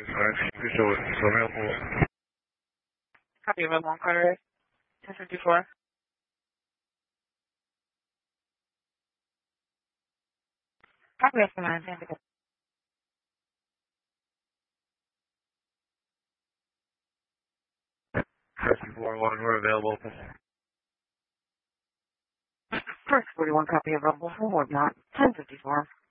Visual is available. Copy of on Carter 1054. Copy of command 1054. First 41, we're available. First 41 copy available for Ward Not 1054.